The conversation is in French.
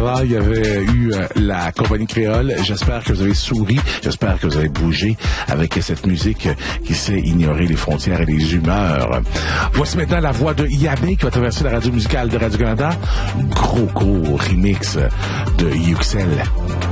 Avant, il y avait eu la compagnie créole. J'espère que vous avez souri. J'espère que vous avez bougé avec cette musique qui sait ignorer les frontières et les humeurs. Voici maintenant la voix de Yamé qui va traverser la radio musicale de Radio-Canada. Gros remix de Yuxel.